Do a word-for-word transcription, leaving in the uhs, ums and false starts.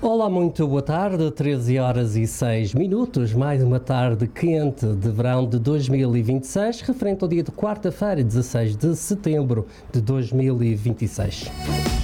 Olá, muito boa tarde, treze horas e seis minutos, mais uma tarde quente de verão de dois mil e vinte e seis, referente ao dia de quarta-feira, dezasseis de setembro de dois mil e vinte e seis.